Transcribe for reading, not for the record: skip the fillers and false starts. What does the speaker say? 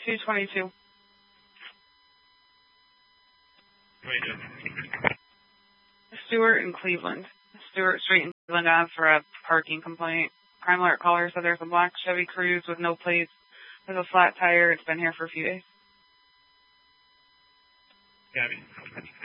222. 22. Stewart in Cleveland. Stewart Street in Cleveland Ave for a parking complaint. Crime alert caller said there's a black Chevy Cruze with no plates with a flat tire. It's been here for a few days. Gabby.